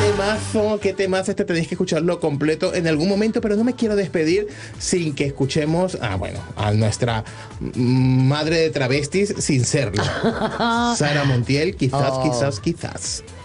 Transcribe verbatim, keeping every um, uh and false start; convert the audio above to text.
temazo, qué temazo, este tenéis que escucharlo completo en algún momento, pero no me quiero despedir sin que escuchemos, ah, bueno, a nuestra madre de travestis sin serlo. Sara Montiel, quizás, Oh. quizás, quizás.